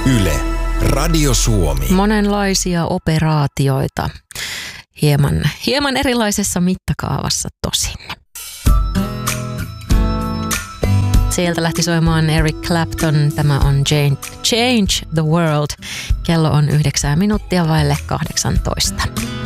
Yle, Radio Suomi. Monenlaisia operaatioita. Hieman erilaisessa mittakaavassa tosin. Sieltä lähti soimaan Eric Clapton. Tämä on Change the World. Kello on 9 minuuttia vaille 18.